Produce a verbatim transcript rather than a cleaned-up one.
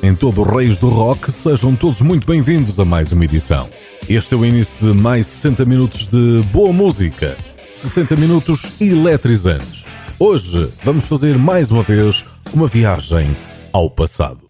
em todo o Reis do Rock, sejam todos muito bem-vindos a mais uma edição. Este é o início de mais sessenta minutos de boa música, sessenta minutos eletrizantes. Hoje vamos fazer mais uma vez uma viagem ao passado.